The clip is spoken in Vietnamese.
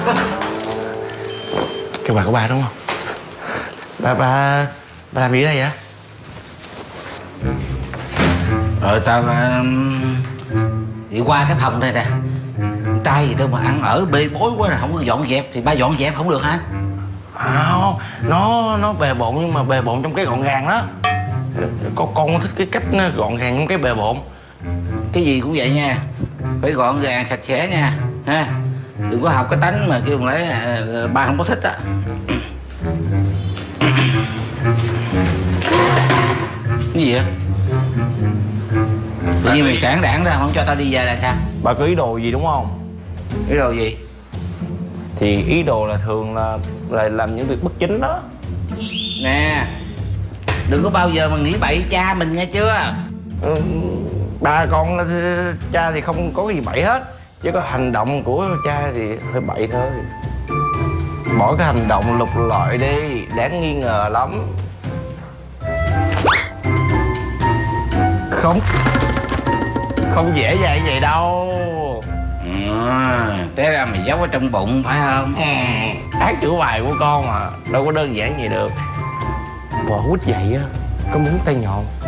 Cái quà của ba đúng không? Ba làm gì ở đây vậy? Tao đi qua cái phòng này nè. Trai gì đâu mà ăn ở bê bối quá, là không có dọn dẹp. Thì ba dọn dẹp không được hả? Nó bề bộn, nhưng mà bề bộn trong cái gọn gàng đó. Con thích cái cách nó gọn gàng trong cái bề bộn. Cái gì cũng vậy nha, phải gọn gàng sạch sẽ nha ha. Đừng có học cái tánh mà kêu lấy ba không có thích á. Cái gì vậy? Tự nhiên mày cản đảng ra không cho tao đi về là sao? Bà có ý đồ gì đúng không? Ý đồ gì? Thì ý đồ là thường là làm những việc bất chính đó. Nè, đừng có bao giờ mà nghĩ bậy cha mình nghe chưa? Ba con cha thì không có cái gì bậy hết, chỉ có hành động của cha thì hơi bậy thôi. Bỏ cái hành động lục lọi đi, đáng nghi ngờ lắm. Không dễ dàng vậy đâu. Té ra mày giấu ở trong bụng phải không? Ác chữ bài của con mà đâu có đơn giản gì được. Vỏ quýt vậy á, có muốn tay nhọn